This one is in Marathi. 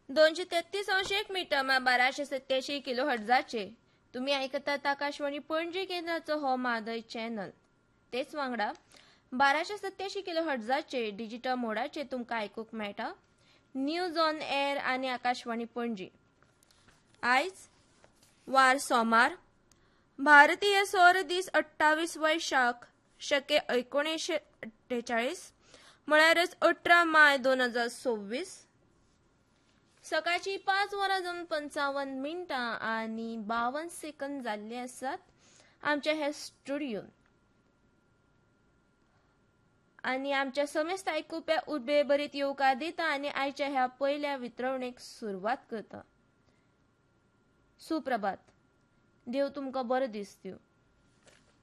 233.1 मीटर 1287 किलो हर्ट्झाचे तुम्ही ऐकतात आकाशवाणी पणजी केंद्राचो हो मादय चॅनल. तेच वांगडा 1287 किलो हर्ट्झाचे डिजिटल मोडाचे तुमकां आयकूंक मेळटा. न्यूज ऑन एअर आनी आकाशवाणी पणजी. आयज वार सोमार, भारतीय सौर दीस 28 वैशाख शके 1948 म्हळ्यारच 18 माय 2026. सकाळची 5 वरां जावन 55 मिनटां आनी 52 सेकंद जाल्ले आसात आमच्या ह्या स्टुडियोन. आनी आमच्या समेस्त आयकुप्या उबे बरीत येवकार दिता आनी आयच्या ह्या पयल्या वितरवणेक सुरवात करता. सुप्रभात. देव तुमकां बरो दीस दिवं.